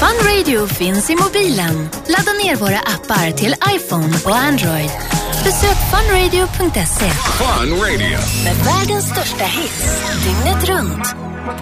Fun Radio finns i mobilen. Ladda ner våra appar till iPhone och Android. Besök funradio.se. Fun Radio. Med världens största hits, dygnet runt.